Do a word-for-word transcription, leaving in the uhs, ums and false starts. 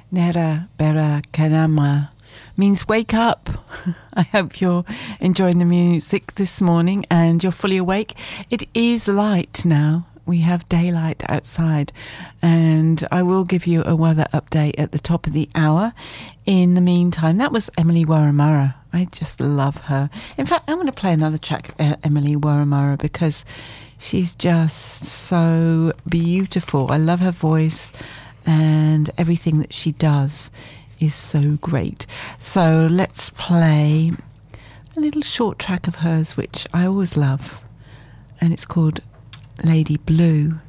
Nera Bera Kanama means wake up. I hope you're enjoying the music this morning and you're fully awake. It is light now. We have daylight outside, and I will give you a weather update at the top of the hour. In the meantime, that was Emily Waramura. I just love her. In fact, I'm going to play another track, uh, Emily Waramura, because she's just so beautiful. I love her voice, and everything that she does is so great. So let's play a little short track of hers, which I always love, and it's called Lady Blue.